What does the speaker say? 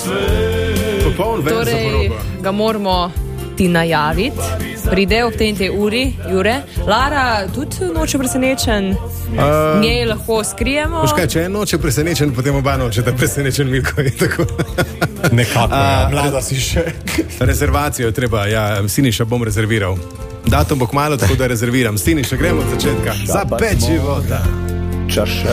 Popoln ven za porobo. Ga moramo ti najaviti. Pride ob tej uri, Jure. Lara tudi noče presenečen. Njej lahko skrijemo. Kaj, če je noče presenečen, potem oba nočeta presenečen, Milko je tako. Nekako, mlada si še. Rezervacijo treba, Siniša bom rezerviral. Datum bo kmalu, tako da rezerviram. Siniša, gremo od začetka. Za pečivo.